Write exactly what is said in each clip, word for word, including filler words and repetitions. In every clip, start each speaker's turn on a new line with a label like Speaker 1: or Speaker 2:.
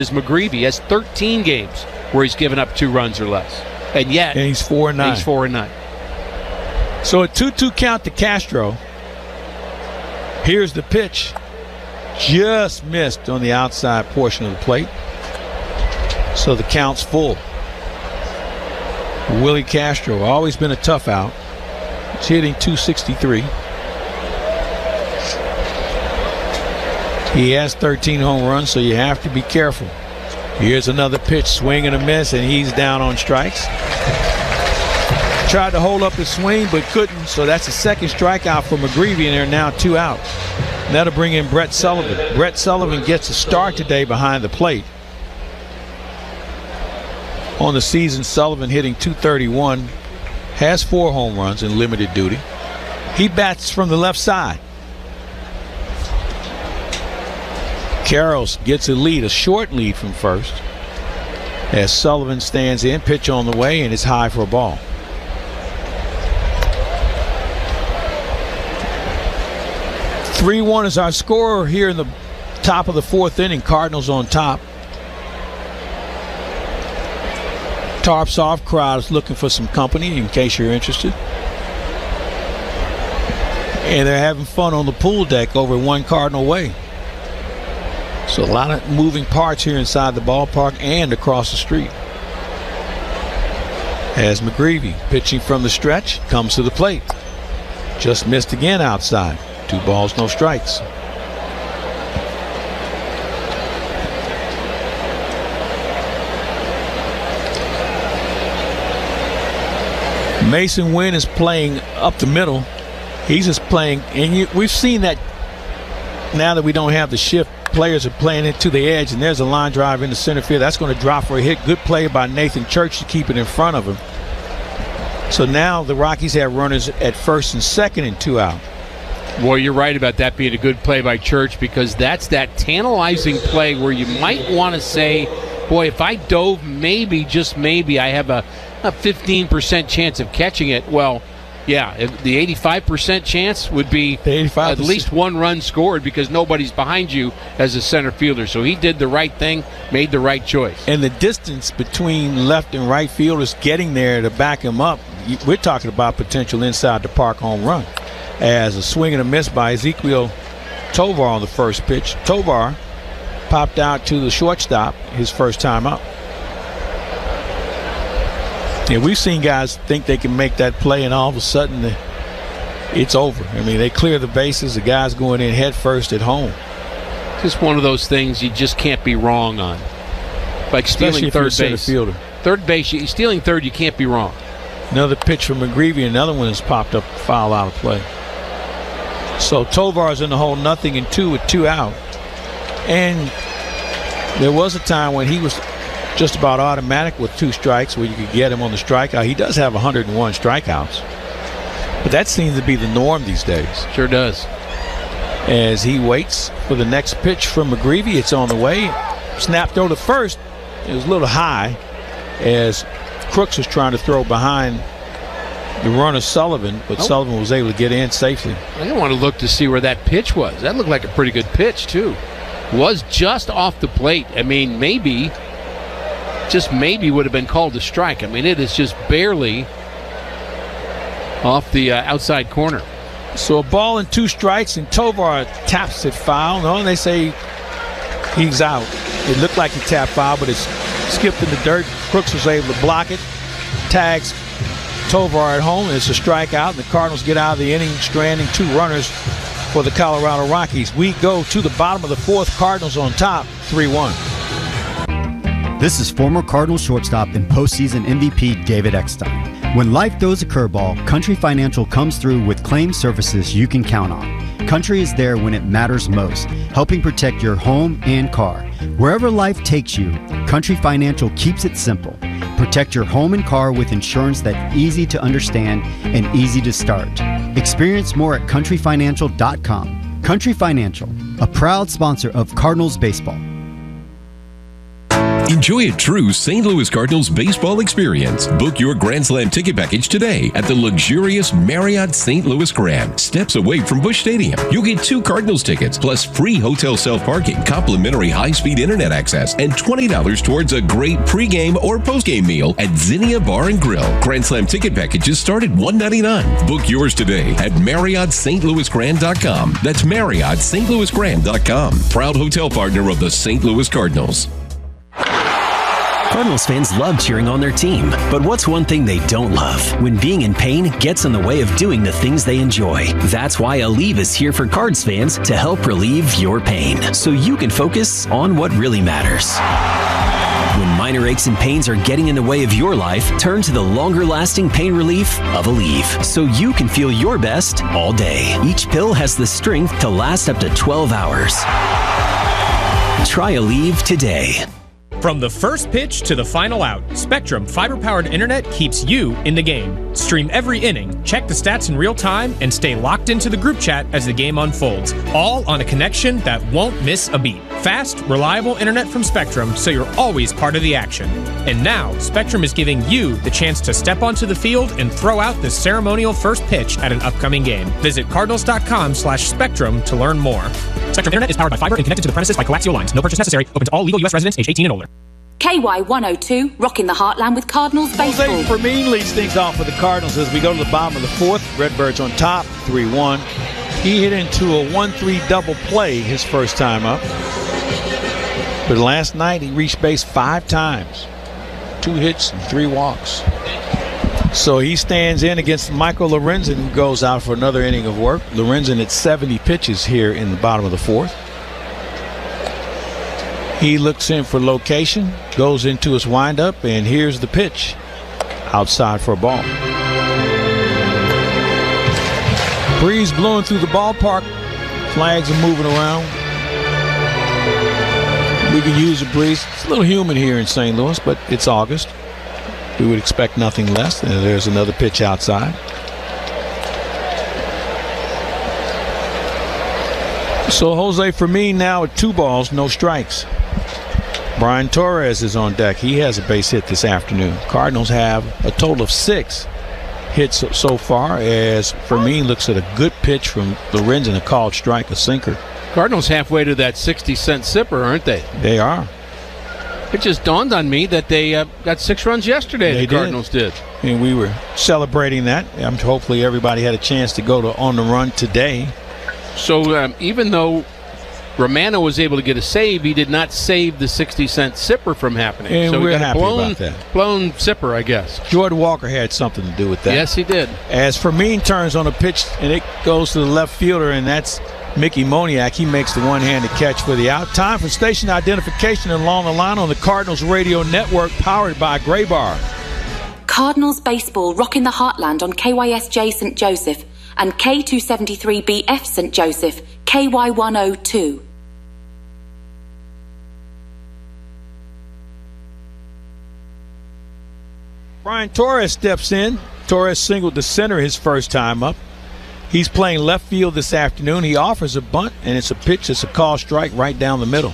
Speaker 1: is McGreevy. He has thirteen games where he's given up two runs or less. And yet,
Speaker 2: and he's four and nine.
Speaker 1: He's four and nine.
Speaker 2: So a two two count to Castro. Here's the pitch. Just missed on the outside portion of the plate. So the count's full. Willie Castro, always been a tough out. He's hitting two sixty-three. He has thirteen home runs, so you have to be careful. Here's another pitch, swing and a miss, and he's down on strikes. Tried to hold up his swing, but couldn't, so that's a second strikeout for McGreevy, and they're now two out. And that'll bring in Brett Sullivan. Brett Sullivan gets a start today behind the plate. On the season, Sullivan hitting two thirty-one, has four home runs in limited duty. He bats from the left side. Karros gets a lead, a short lead from first, as Sullivan stands in, pitch on the way, and it's high for a ball. three one is our score here in the top of the fourth inning. Cardinals on top. Tarps off, crowd is looking for some company in case you're interested. And they're having fun on the pool deck over One Cardinal Way. So a lot of moving parts here inside the ballpark and across the street. As McGreevy pitching from the stretch comes to the plate. Just missed again outside. Two balls, no strikes. Mason Wynn is playing up the middle. He's just playing, and you, we've seen that now that we don't have the shift. Players are playing it to the edge, and there's a line drive in the center field. That's going to drop for a hit. Good play by Nathan Church to keep it in front of him. So now the Rockies have runners at first and second and two out.
Speaker 1: Well, you're right about that being a good play by Church, because that's that tantalizing play where you might want to say, boy, if I dove, maybe, just maybe, I have a, a fifteen percent chance of catching it. Well, yeah, if the eighty-five percent chance would be at least one run scored because nobody's behind you as a center fielder. So he did the right thing, made the right choice.
Speaker 2: And the distance between left and right fielders getting there to back him up, we're talking about potential inside the park home run. As a swing and a miss by Ezequiel Tovar on the first pitch. Tovar popped out to the shortstop his first time up. Yeah, we've seen guys think they can make that play, and all of a sudden it's over. I mean, they clear the bases. The guy's going in head first at home.
Speaker 1: Just one of those things you just can't be wrong on. Like
Speaker 2: Especially
Speaker 1: stealing
Speaker 2: if
Speaker 1: third
Speaker 2: you're a
Speaker 1: base.
Speaker 2: center fielder.
Speaker 1: Third base, you, stealing third, you can't be wrong.
Speaker 2: Another pitch from McGreevy. Another one has popped up, foul out of play. So Tovar's in the hole, nothing and two with two out. And there was a time when he was just about automatic with two strikes where you could get him on the strikeout. He does have one hundred one strikeouts. But that seems to be the norm these days.
Speaker 1: Sure does.
Speaker 2: As he waits for the next pitch from McGreevy, it's on the way. Snap throw to first. It was a little high as Crooks was trying to throw behind the runner Sullivan, but oh. Sullivan was able to get in safely.
Speaker 1: I didn't want to look to see where that pitch was. That looked like a pretty good pitch, too. Was just off the plate. I mean, maybe, just maybe would have been called a strike. I mean, it is just barely off the uh, outside corner.
Speaker 2: So a ball and two strikes, and Tovar taps it foul. No, and they say he's out. It looked like he tapped foul, but it's skipped in the dirt. Crooks was able to block it. Tags Tovar at home. It's a strikeout, and the Cardinals get out of the inning, stranding two runners for the Colorado Rockies. We go to the bottom of the fourth. Cardinals on top, three one.
Speaker 3: This is former Cardinals shortstop and postseason M V P David Eckstein. When life throws a curveball, Country Financial comes through with claim services you can count on. Country is there when it matters most, helping protect your home and car. Wherever life takes you, Country Financial keeps it simple. Protect your home and car with insurance that's easy to understand and easy to start. Experience more at country financial dot com. Country Financial, a proud sponsor of Cardinals baseball.
Speaker 4: Enjoy a true Saint Louis Cardinals baseball experience. Book your Grand Slam ticket package today at the luxurious Marriott Saint Louis Grand, steps away from Busch Stadium. You'll get two Cardinals tickets, plus free hotel self-parking, complimentary high-speed internet access, and twenty dollars towards a great pregame or postgame meal at Zinnia Bar and Grill. Grand Slam ticket packages start at one hundred ninety-nine dollars. Book yours today at Marriott Saint Louis Grand dot com. That's Marriott Saint Louis Grand dot com. Proud hotel partner of the Saint Louis Cardinals.
Speaker 5: Cardinals fans love cheering on their team, but what's one thing they don't love? When being in pain gets in the way of doing the things they enjoy. That's why Aleve is here for Cards fans to help relieve your pain, so you can focus on what really matters. When minor aches and pains are getting in the way of your life, turn to the longer-lasting pain relief of Aleve, so you can feel your best all day. Each pill has the strength to last up to twelve hours. Try Aleve today.
Speaker 6: From the first pitch to the final out, Spectrum fiber-powered internet keeps you in the game. Stream every inning, check the stats in real time, and stay locked into the group chat as the game unfolds, all on a connection that won't miss a beat. Fast, reliable internet from Spectrum, so you're always part of the action. And now, Spectrum is giving you the chance to step onto the field and throw out the ceremonial first pitch at an upcoming game. Visit cardinals.com slash spectrum to learn more. Spectrum Internet is powered by fiber and connected to the premises by coaxial lines. No purchase necessary. Open to all legal U S residents age eighteen and older.
Speaker 7: K Y one oh two, rocking the heartland with Cardinals baseball.
Speaker 2: Jose Fermin leads things off for the Cardinals as we go to the bottom of the fourth. Redbirds on top, three one. He hit into a one three double play his first time up. But last night he reached base five times. Two hits and three walks. So he stands in against Michael Lorenzen, who goes out for another inning of work. Lorenzen at seventy pitches here in the bottom of the fourth. He looks in for location, goes into his windup, and here's the pitch. Outside for a ball. Breeze blowing through the ballpark. Flags are moving around. We can use a breeze. It's a little humid here in Saint Louis, but it's August. We would expect nothing less. And there's another pitch outside. So Jose Fermin now with two balls, no strikes. Brian Torres is on deck. He has a base hit this afternoon. Cardinals have a total of six hits so far as Fermin looks at a good pitch from Lorenzen, a called strike, a sinker.
Speaker 1: Cardinals halfway to that sixty cent sipper, aren't they?
Speaker 2: They are.
Speaker 1: It just dawned on me that they uh, got six runs yesterday.
Speaker 2: They
Speaker 1: the Cardinals did.
Speaker 2: did. And we were celebrating that. Um, hopefully everybody had a chance to go to on the run today.
Speaker 1: So um, even though Romano was able to get a save, he did not save the sixty cent sipper from happening.
Speaker 2: And
Speaker 1: so
Speaker 2: we're
Speaker 1: we got
Speaker 2: happy
Speaker 1: a blown,
Speaker 2: about that.
Speaker 1: blown sipper, I guess.
Speaker 2: Jordan Walker had something to do with that.
Speaker 1: Yes, he did.
Speaker 2: As Fermin turns on a pitch, and it goes to the left fielder, and that's Mickey Moniak. He makes the one-handed catch for the out. Time for station identification along the line on the Cardinals Radio Network, powered by Gray Bar.
Speaker 7: Cardinals baseball rocking the heartland on K Y S J Saint Joseph and K two seventy-three B F Saint Joseph, K Y one oh two.
Speaker 2: Brian Torres steps in. Torres singled to center his first time up. He's playing left field this afternoon. He offers a bunt, and it's a pitch. It's a call strike right down the middle.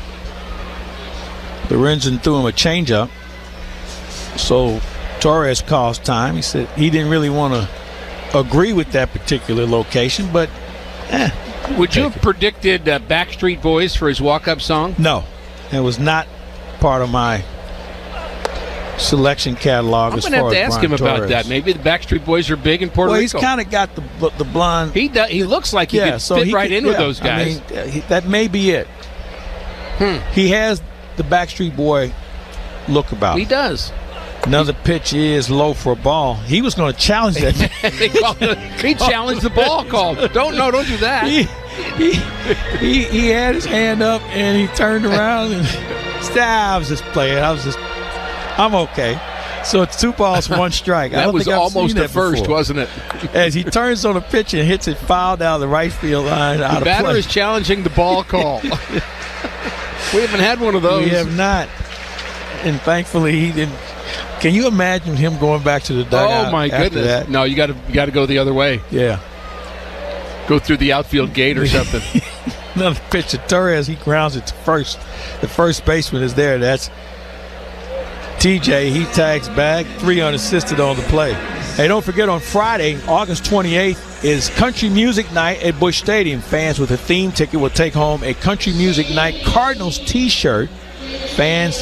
Speaker 2: Lorenzen threw him a changeup. So Torres calls time. He said he didn't really want to agree with that particular location, but eh.
Speaker 1: Would you have it. predicted uh, Backstreet Boys for his walk-up song?
Speaker 2: No. It was not part of my selection catalog.
Speaker 1: I'm
Speaker 2: as
Speaker 1: going to have
Speaker 2: far
Speaker 1: to
Speaker 2: as
Speaker 1: ask
Speaker 2: Brian
Speaker 1: him about
Speaker 2: Torres.
Speaker 1: that. Maybe the Backstreet Boys are big in Puerto
Speaker 2: well,
Speaker 1: Rico.
Speaker 2: Well, he's kind of got the the blonde.
Speaker 1: He does, he looks like he
Speaker 2: yeah,
Speaker 1: could
Speaker 2: so
Speaker 1: fit
Speaker 2: he
Speaker 1: right
Speaker 2: could,
Speaker 1: in
Speaker 2: yeah,
Speaker 1: with those guys.
Speaker 2: I mean, he, that may be it.
Speaker 1: Hmm.
Speaker 2: He has the Backstreet Boy look about.
Speaker 1: He does.
Speaker 2: Another pitch is low for a ball. He was going to challenge that.
Speaker 1: they call it, he challenged the ball call. Don't no, don't do that.
Speaker 2: He, he, he, he had his hand up and he turned around and said, I was just playing. I was just, I'm okay. So it's two balls, one strike.
Speaker 1: That
Speaker 2: I don't
Speaker 1: was
Speaker 2: think I've
Speaker 1: almost
Speaker 2: seen
Speaker 1: a
Speaker 2: that
Speaker 1: first,
Speaker 2: before.
Speaker 1: wasn't it?
Speaker 2: As he turns on a pitch and hits it foul down the right field line.
Speaker 1: The
Speaker 2: out
Speaker 1: batter
Speaker 2: of play.
Speaker 1: is challenging the ball call. We haven't had one of those.
Speaker 2: We have not. And thankfully he didn't. Can you imagine him going back to the dugout?
Speaker 1: Oh my
Speaker 2: after
Speaker 1: goodness!
Speaker 2: That?
Speaker 1: No, you got to you got to go the other way.
Speaker 2: Yeah.
Speaker 1: Go through the outfield gate or something.
Speaker 2: Another pitch to Torres. He grounds it to first. The first baseman is there. That's T J, he tags back, three unassisted on the play. Hey, don't forget on Friday, August twenty-eighth, is Country Music Night at Busch Stadium. Fans with a theme ticket will take home a Country Music Night Cardinals t-shirt. Fans